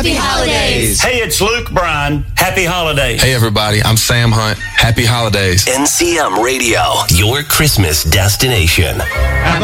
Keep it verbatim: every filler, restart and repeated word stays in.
Happy holidays. Hey, it's Luke Bryan. Happy holidays. Hey, everybody. I'm Sam Hunt. Happy holidays. N C M Radio, your Christmas destination.